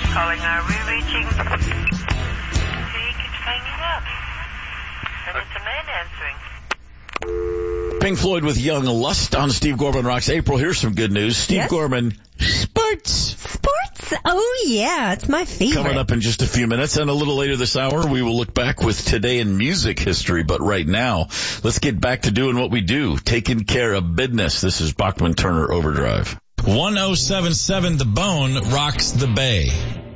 calling. Are we reaching? He keeps hanging up. And it's a man answering. Pink Floyd with Young Lust on Steve Gorman Rocks. April, here's some good news. Steve Gorman, sports. Oh, yeah, it's my favorite. Coming up in just a few minutes, and a little later this hour, we will look back with Today in Music History. But right now, let's get back to doing what we do, taking care of business. This is Bachman Turner Overdrive. 1077 The Bone rocks the Bay.